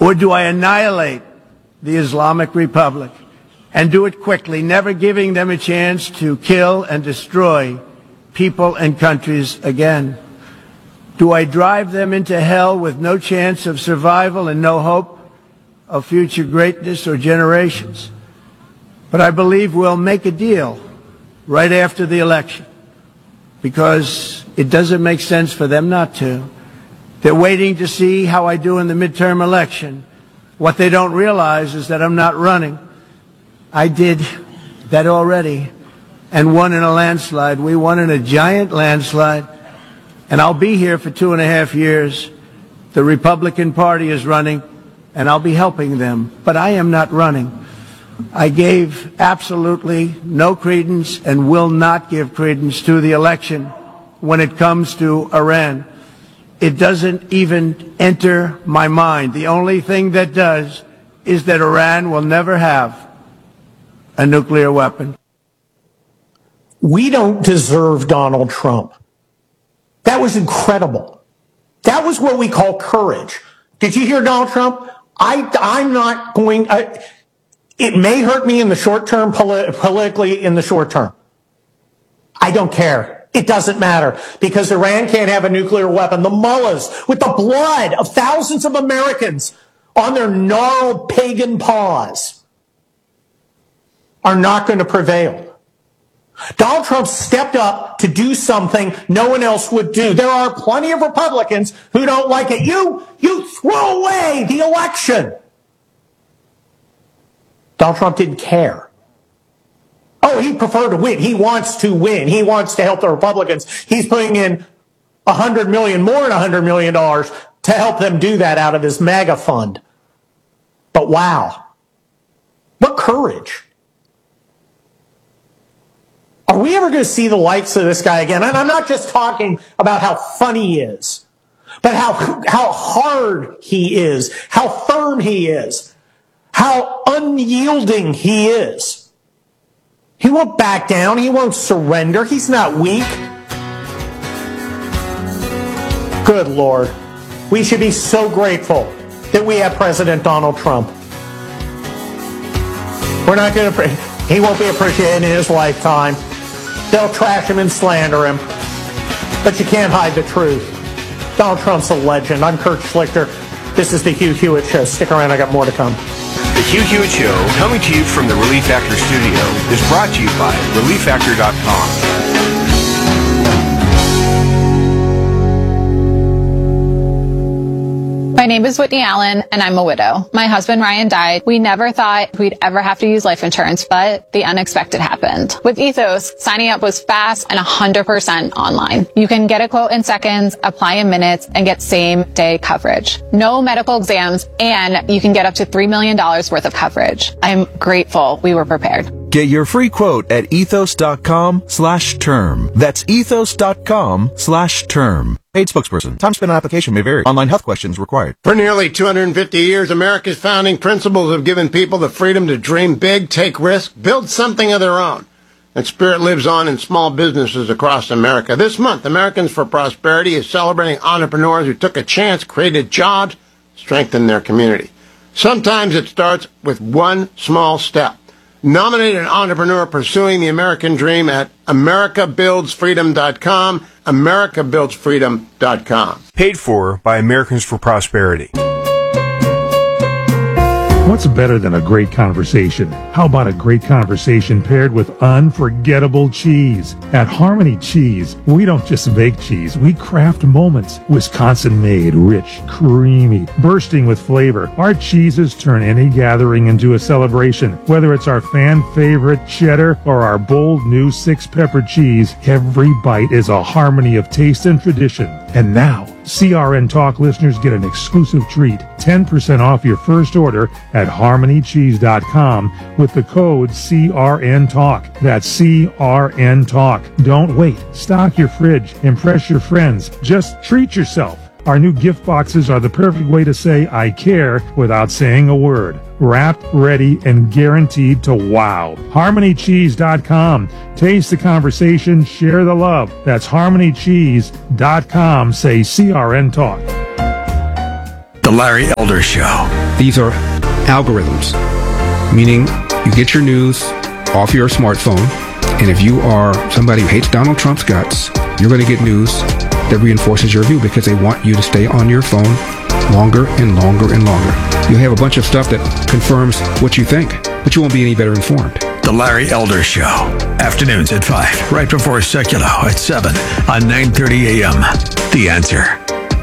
Or do I annihilate the Islamic Republic and do it quickly, never giving them a chance to kill and destroy people and countries again? Do I drive them into hell with no chance of survival and no hope of future greatness or generations? But I believe we'll make a deal right after the election, because it doesn't make sense for them not to. They're waiting to see how I do in the midterm election. What they don't realize is that I'm not running. I did that already and won in a landslide. We won in a giant landslide, and I'll be here for 2.5 years. The Republican Party is running, and I'll be helping them, but I am not running. I gave absolutely no credence and will not give credence to the election when it comes to Iran. It doesn't even enter my mind. The only thing that does is that Iran will never have a nuclear weapon. We don't deserve Donald Trump. That was incredible. That was what we call courage. Did you hear Donald Trump? I'm not going... it may hurt me in the short term, politically in the short term. I don't care. It doesn't matter, because Iran can't have a nuclear weapon. The mullahs, with the blood of thousands of Americans on their gnarled pagan paws, are not going to prevail. Donald Trump stepped up to do something no one else would do. There are plenty of Republicans who don't like it. You throw away the election. Donald Trump didn't care. Oh, he preferred to win. He wants to win. He wants to help the Republicans. He's putting in $100 million, more than $100 million to help them do that out of his MAGA fund. But wow, what courage. Are we ever going to see the likes of this guy again? And I'm not just talking about how funny he is, but how hard he is, how firm he is, how unyielding he is. He won't back down. He won't surrender. He's not weak. Good Lord. We should be so grateful that we have President Donald Trump. We're not going to... He won't be appreciated in his lifetime. They'll trash him and slander him. But you can't hide the truth. Donald Trump's a legend. I'm Kurt Schlichter. This is the Hugh Hewitt Show. Stick around. I got more to come. The Hugh Hewitt Show, coming to you from the Relief Factor studio, is brought to you by ReliefFactor.com. My name is Whitney Allen, and I'm a widow. My husband, Ryan, died. We never thought we'd ever have to use life insurance, but the unexpected happened. With Ethos, signing up was fast and 100% online. You can get a quote in seconds, apply in minutes, and get same-day coverage. No medical exams, and you can get up to $3 million worth of coverage. I'm grateful we were prepared. Get your free quote at ethos.com/term. That's ethos.com/term. Paid spokesperson. Time spent on application may vary. Online health questions required. For nearly 250 years, America's founding principles have given people the freedom to dream big, take risks, build something of their own. That spirit lives on in small businesses across America. This month, Americans for Prosperity is celebrating entrepreneurs who took a chance, created jobs, strengthened their community. Sometimes it starts with one small step. Nominate an entrepreneur pursuing the American dream at americabuildsfreedom.com, americabuildsfreedom.com. Paid for by Americans for Prosperity. What's better than a great conversation? How about a great conversation paired with unforgettable cheese? At Harmony Cheese, we don't just make cheese, we craft moments. Wisconsin-made, rich, creamy, bursting with flavor. Our cheeses turn any gathering into a celebration. Whether it's our fan-favorite cheddar or our bold new 6-pepper cheese, every bite is a harmony of taste and tradition. And now, CRN Talk listeners get an exclusive treat, 10% off your first order at harmonycheese.com with the code CRN Talk. That's CRN Talk. Don't wait. Stock your fridge. Impress your friends. Just treat yourself. Our new gift boxes are the perfect way to say I care without saying a word. Wrapped, ready, and guaranteed to wow. HarmonyCheese.com. Taste the conversation, share the love. That's HarmonyCheese.com. Say CRN Talk. The Larry Elder Show. These are algorithms, meaning you get your news off your smartphone, and if you are somebody who hates Donald Trump's guts, you're going to get news that reinforces your view because they want you to stay on your phone longer and longer and longer. You'll have a bunch of stuff that confirms what you think, but you won't be any better informed. The Larry Elder Show. Afternoons at 5, right before Seculo at 7 on 9:30 a.m. The Answer.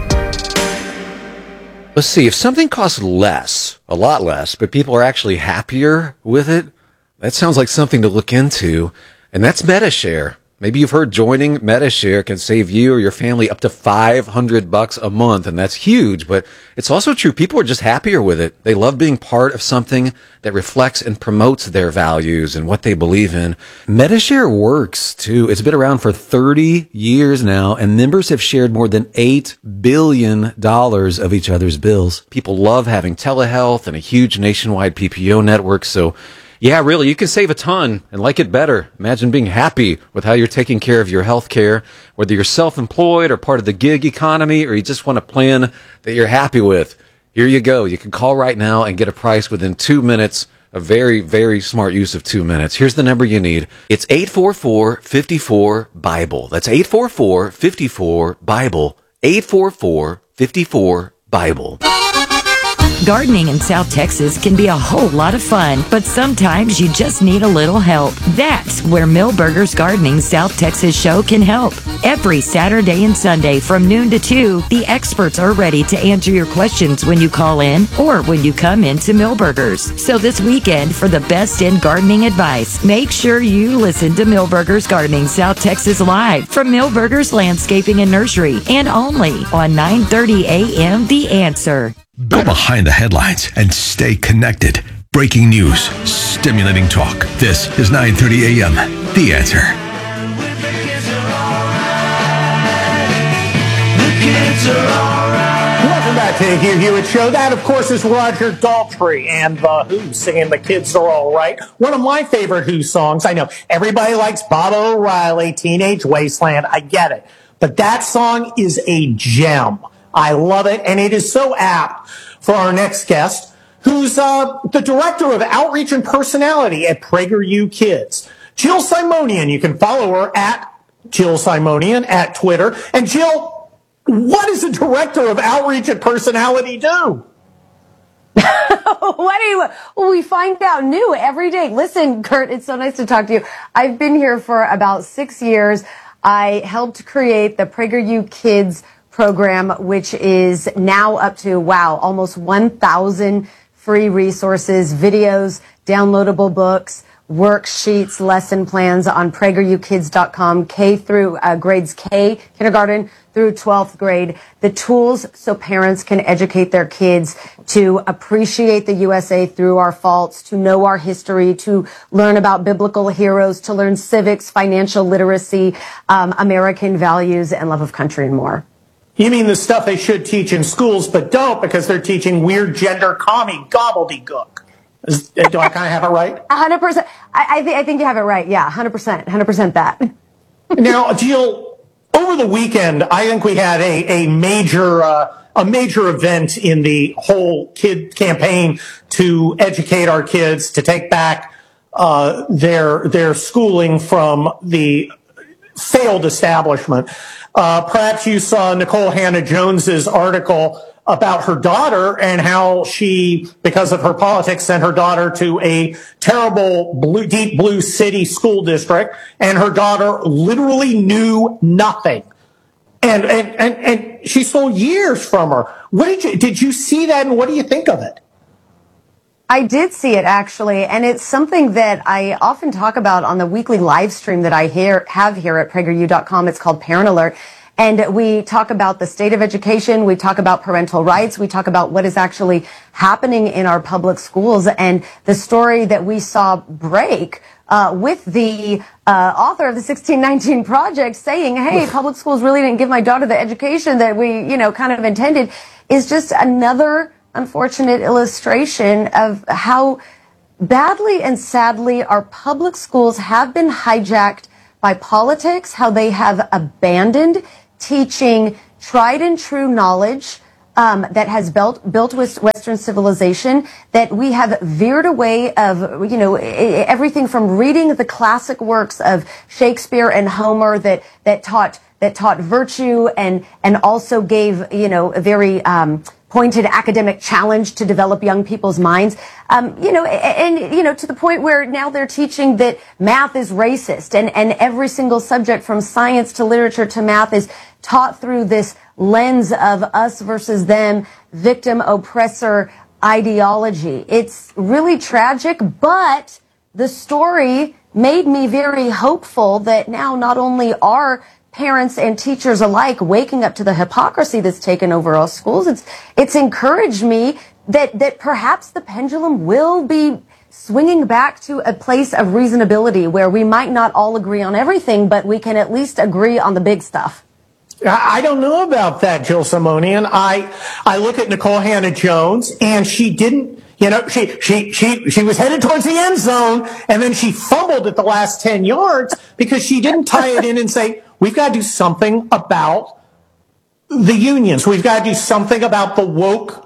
Let's see, if something costs less, a lot less, but people are actually happier with it, that sounds like something to look into, and that's MetaShare. Maybe you've heard joining MetaShare can save you or your family up to $500 a month, and that's huge, but it's also true. People are just happier with it. They love being part of something that reflects and promotes their values and what they believe in. MetaShare works, too. It's been around for 30 years now, and members have shared more than $8 billion of each other's bills. People love having telehealth and a huge nationwide PPO network, so yeah, really, you can save a ton and like it better. Imagine being happy with how you're taking care of your health care, whether you're self-employed or part of the gig economy, or you just want a plan that you're happy with. Here you go. You can call right now and get a price within 2 minutes. A very, very smart use of 2 minutes. Here's the number you need. It's 844-54-BIBLE. That's 844-54-BIBLE. 844-54-BIBLE. Gardening in South Texas can be a whole lot of fun, but sometimes you just need a little help. That's where Millburgers Gardening South Texas show can help. Every Saturday and Sunday from noon to 2, the experts are ready to answer your questions when you call in or when you come into Millburgers. So this weekend, for the best in gardening advice, make sure you listen to Millburgers Gardening South Texas live from Millburgers Landscaping and Nursery, and only on 9:30 a.m. The Answer. Go behind the headlines and stay connected. Breaking news, stimulating talk. This is 9:30 a.m. The Answer. Welcome back to the Hugh Hewitt Show. That, of course, is Roger Daltrey and The Who singing The Kids Are All Right. One of my favorite Who songs. I know everybody likes Baba O'Reilly, Teenage Wasteland. I get it. But that song is a gem. I love it, and it is so apt for our next guest, who's the Director of Outreach and Personality at PragerU Kids. Jill Simonian. You can follow her at Jill Simonian at Twitter. And Jill, what does the Director of Outreach and Personality do? We find out new every day. Listen, Kurt, it's so nice to talk to you. I've been here for about 6 years. I helped create the PragerU Kids program, which is now up to, almost 1,000 free resources, videos, downloadable books, worksheets, lesson plans on PragerUkids.com, K through grades K, kindergarten through 12th grade. The tools so parents can educate their kids to appreciate the USA through our faults, to know our history, to learn about biblical heroes, to learn civics, financial literacy, American values, and love of country and more. You mean the stuff they should teach in schools but don't because they're teaching weird gender commie gobbledygook? Do I kind of have it right? 100%. I think you have it right. Yeah, 100% that. Now, Jill, over the weekend, I think we had a major event in the whole kid campaign to educate our kids, to take back their schooling from the failed establishment. Perhaps you saw Nicole Hannah-Jones's article about her daughter and how she, because of her politics, sent her daughter to a terrible deep blue city school district, and her daughter literally knew nothing. And she stole years from her. Did you see that, and what do you think of it? I did see it, actually, and it's something that I often talk about on the weekly live stream that I have here at PragerU.com. It's called Parent Alert, and we talk about the state of education, we talk about parental rights, we talk about what is actually happening in our public schools, and the story that we saw break with the author of the 1619 Project saying, hey, public schools really didn't give my daughter the education that we, kind of intended, is just another unfortunate illustration of how badly and sadly our public schools have been hijacked by politics, how they have abandoned teaching tried and true knowledge that has built Western civilization, that we have veered away of, everything from reading the classic works of Shakespeare and Homer that taught virtue and also gave, a very pointed academic challenge to develop young people's minds, to the point where now they're teaching that math is racist, and every single subject from science to literature to math is taught through this lens of us versus them, victim-oppressor ideology. It's really tragic, but the story made me very hopeful that now not only are parents and teachers alike waking up to the hypocrisy that's taken over our schools, it's encouraged me that perhaps the pendulum will be swinging back to a place of reasonability where we might not all agree on everything, but we can at least agree on the big stuff. I don't know about that, Jill Simonian. I look at Nicole Hannah-Jones, and she didn't, she was headed towards the end zone, and then she fumbled at the last 10 yards because she didn't tie it in and say, we've got to do something about the unions. We've got to do something about the woke,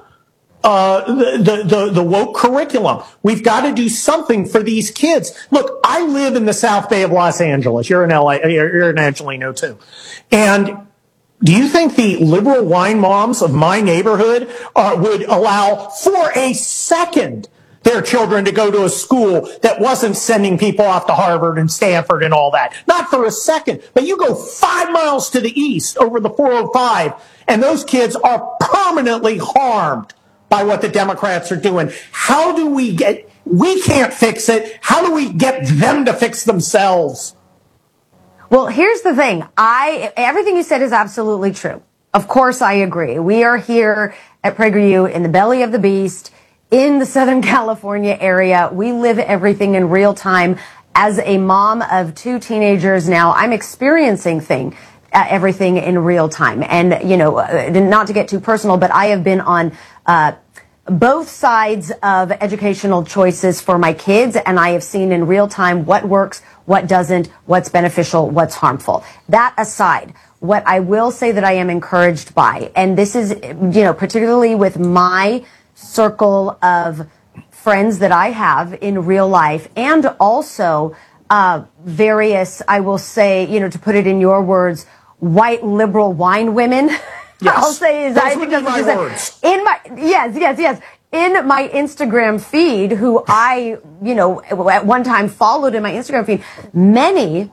the woke curriculum. We've got to do something for these kids. Look, I live in the South Bay of Los Angeles. You're in LA, you're in Angelino too. And do you think the liberal wine moms of my neighborhood would allow for a second their children to go to a school that wasn't sending people off to Harvard and Stanford and all that? Not for a second. But you go 5 miles to the east over the 405, and those kids are permanently harmed by what the Democrats are doing. How do we can't fix it. How do we get them to fix themselves? Well, here's the thing. Everything you said is absolutely true. Of course, I agree. We are here at PragerU in the belly of the beast in the Southern California area. We live everything in real time. As a mom of 2 teenagers now, I'm experiencing everything in real time. And, not to get too personal, but I have been on both sides of educational choices for my kids, and I have seen in real time what works, what doesn't, what's beneficial, what's harmful. That aside, what I will say that I am encouraged by, and this is, particularly with my circle of friends that I have in real life, and also various, I will say, to put it in your words, white liberal wine women. Yes. I'll say is Those would be my words. Yes. In my Instagram feed, who I, at one time followed in my Instagram feed, many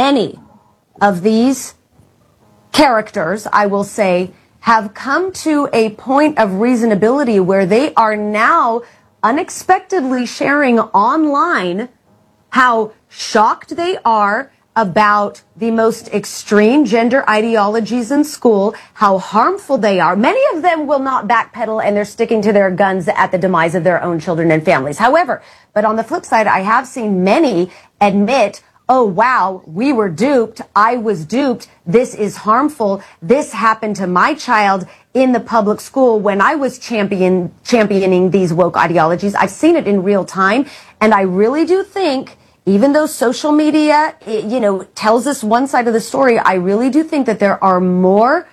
of these characters, I will say, have come to a point of reasonability where they are now unexpectedly sharing online how shocked they are about the most extreme gender ideologies in school, how harmful they are. Many of them will not backpedal, and they're sticking to their guns at the demise of their own children and families. However, but on the flip side, I have seen many admit, oh, wow, we were duped. I was duped. This is harmful. This happened to my child in the public school when I was championing these woke ideologies. I've seen it in real time, and I really do think, even though social media, tells us one side of the story, I really do think that there are more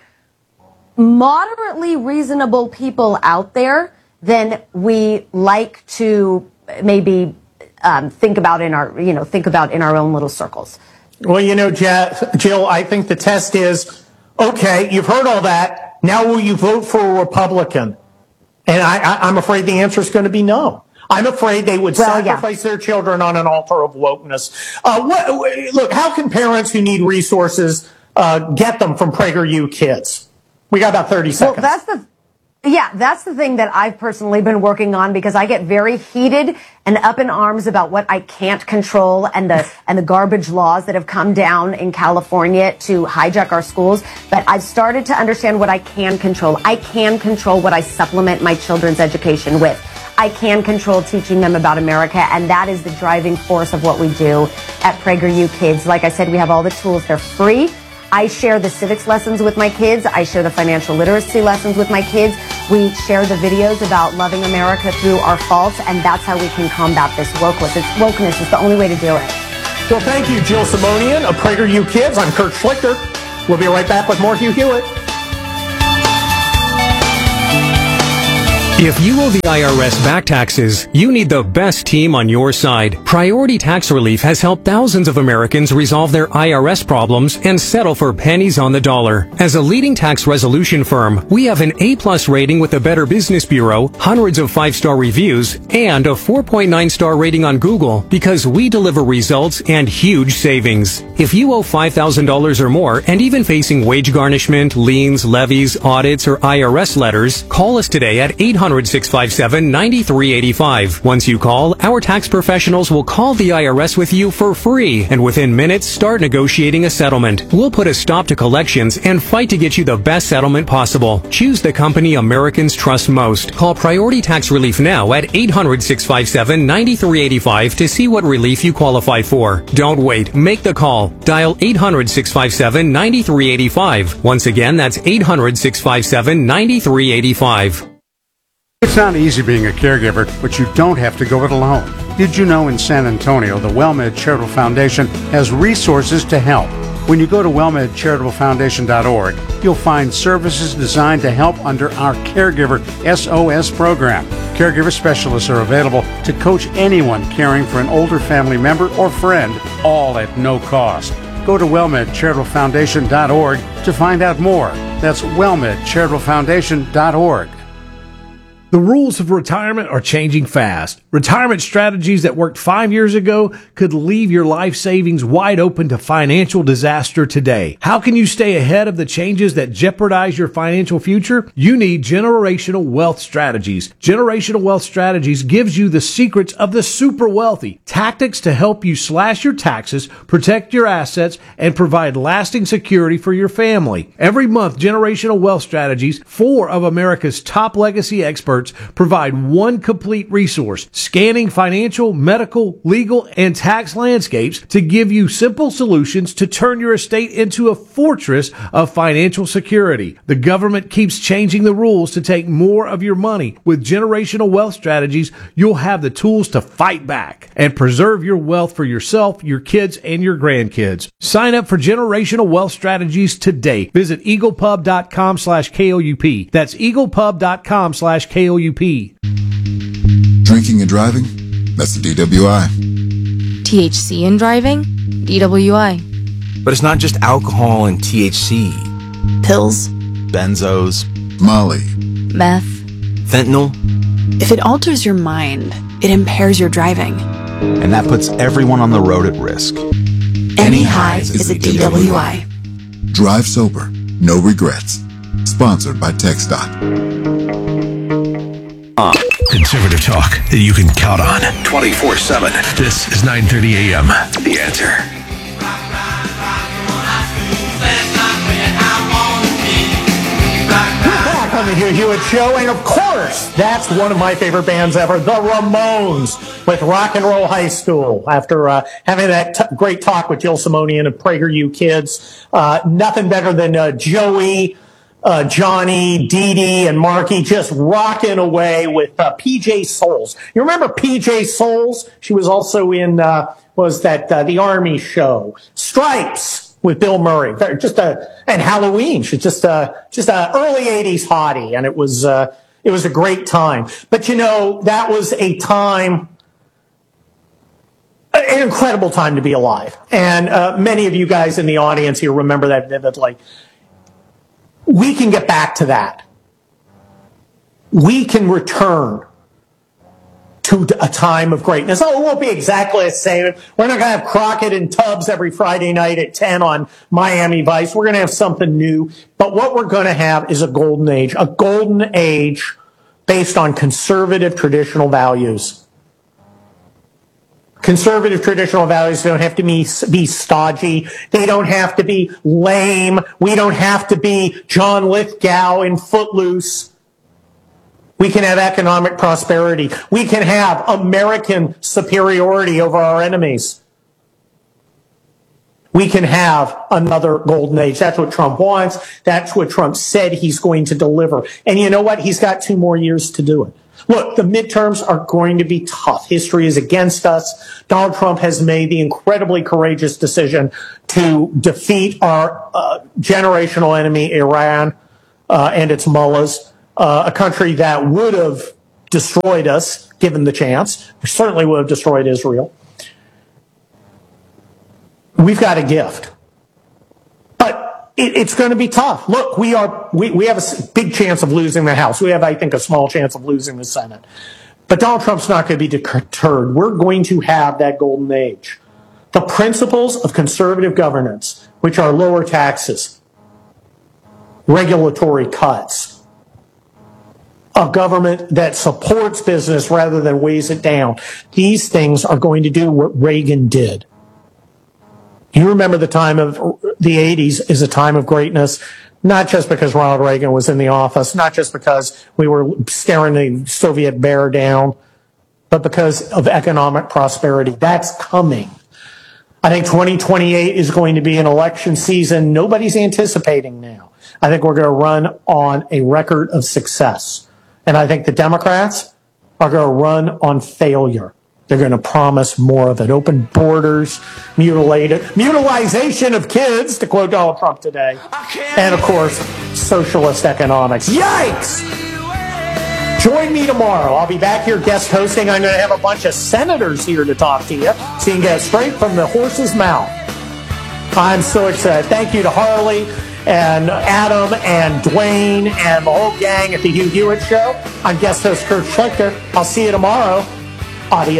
moderately reasonable people out there than we like to maybe think about in our own little circles. Well, Jill, I think the test is, okay, you've heard all that. Now will you vote for a Republican? And I'm afraid the answer is going to be no. I'm afraid they would sacrifice their children on an altar of wokeness. Look, how can parents who need resources get them from PragerU Kids? We got about 30 seconds. Well, that's the thing that I've personally been working on, because I get very heated and up in arms about what I can't control and the garbage laws that have come down in California to hijack our schools. But I've started to understand what I can control. I can control what I supplement my children's education with. I can control teaching them about America, and that is the driving force of what we do at PragerU Kids. Like I said, we have all the tools. They're free. I share the civics lessons with my kids. I share the financial literacy lessons with my kids. We share the videos about loving America through our faults, and that's how we can combat this wokeness. Wokeness is the only way to do it. Well, thank you, Jill Simonian of PragerU Kids. I'm Kurt Schlichter. We'll be right back with more Hugh Hewitt. If you owe the IRS back taxes, you need the best team on your side. Priority Tax Relief has helped thousands of Americans resolve their IRS problems and settle for pennies on the dollar. As a leading tax resolution firm, we have an A+ rating with the Better Business Bureau, hundreds of 5-star reviews, and a 4.9-star rating on Google because we deliver results and huge savings. If you owe $5,000 or more and even facing wage garnishment, liens, levies, audits, or IRS letters, call us today at 800-657-9385. Once you call, our tax professionals will call the IRS with you for free and within minutes start negotiating a settlement. We'll put a stop to collections and fight to get you the best settlement possible. Choose the company Americans trust most. Call Priority Tax Relief now at 800-657-9385 to see what relief you qualify for. Don't wait. Make the call. Dial 800-657-9385. Once again, that's 800-657-9385. It's not easy being a caregiver, but you don't have to go it alone. Did you know in San Antonio, the WellMed Charitable Foundation has resources to help? When you go to wellmedcharitablefoundation.org, you'll find services designed to help under our Caregiver SOS program. Caregiver specialists are available to coach anyone caring for an older family member or friend, all at no cost. Go to wellmedcharitablefoundation.org to find out more. That's wellmedcharitablefoundation.org. The rules of retirement are changing fast. Retirement strategies that worked 5 years ago could leave your life savings wide open to financial disaster today. How can you stay ahead of the changes that jeopardize your financial future? You need Generational Wealth Strategies. Generational Wealth Strategies gives you the secrets of the super wealthy, tactics to help you slash your taxes, protect your assets, and provide lasting security for your family. Every month, Generational Wealth Strategies, 4 of America's top legacy experts, provide one complete resource, scanning financial, medical, legal, and tax landscapes to give you simple solutions to turn your estate into a fortress of financial security. The government keeps changing the rules to take more of your money. With Generational Wealth Strategies, you'll have the tools to fight back and preserve your wealth for yourself, your kids, and your grandkids. Sign up for Generational Wealth Strategies today. Visit eaglepub.com/KOUP. That's eaglepub.com/KOUP. Drinking and driving? That's the DWI. THC in driving? DWI. But it's not just alcohol and THC. Pills? Benzos. Molly. Meth? Fentanyl. If it alters your mind, it impairs your driving. And that puts everyone on the road at risk. Any high is a DWI. Drive sober. No regrets. Sponsored by TxDOT. Conservative talk that you can count on 24/7. This is 9:30 a.m. The Answer. We're back on the Hugh Hewitt Show, and of course, that's one of my favorite bands ever, the Ramones, with Rock and Roll High School. After having that great talk with Jill Simonian of PragerU Kids, nothing better than Joey, Johnny, Dee Dee, and Marky just rocking away with PJ Souls. You remember PJ Souls? She was also in the Army show, Stripes with Bill Murray. And Halloween. She's just a early '80s hottie, and it was a great time. But you know, that was a time, an incredible time to be alive. And many of you guys in the audience here remember that vividly. We can get back to that. We can return to a time of greatness. Oh, it won't be exactly the same. We're not going to have Crockett and Tubbs every Friday night at 10 on Miami Vice. We're going to have something new. But what we're going to have is a golden age based on conservative traditional values. Conservative traditional values don't have to be stodgy. They don't have to be lame. We don't have to be John Lithgow in Footloose. We can have economic prosperity. We can have American superiority over our enemies. We can have another golden age. That's what Trump wants. That's what Trump said he's going to deliver. And you know what? He's got 2 more years to do it. Look, the midterms are going to be tough. History is against us. Donald Trump has made the incredibly courageous decision to defeat our generational enemy, Iran, and its mullahs. a country that would have destroyed us given the chance, certainly would have destroyed Israel. We've got a gift. But it's going to be tough. Look, we have a big chance of losing the House. We have, I think, a small chance of losing the Senate. But Donald Trump's not going to be deterred. We're going to have that golden age. The principles of conservative governance, which are lower taxes, regulatory cuts, a government that supports business rather than weighs it down, these things are going to do what Reagan did. You remember the time of the 80s is a time of greatness, not just because Ronald Reagan was in the office, not just because we were staring the Soviet bear down, but because of economic prosperity. That's coming. I think 2028 is going to be an election season nobody's anticipating now. I think we're going to run on a record of success. And I think the Democrats are going to run on failure. They're going to promise more of it. Open borders, mutilization of kids, to quote Donald Trump today. And, of course, socialist economics. Yikes! Join me tomorrow. I'll be back here guest hosting. I'm going to have a bunch of senators here to talk to you, so you can get it straight from the horse's mouth. I'm so excited. Thank you to Harley and Adam and Dwayne and the whole gang at the Hugh Hewitt Show. I'm guest host Kurt Schlichter. I'll see you tomorrow. Adios.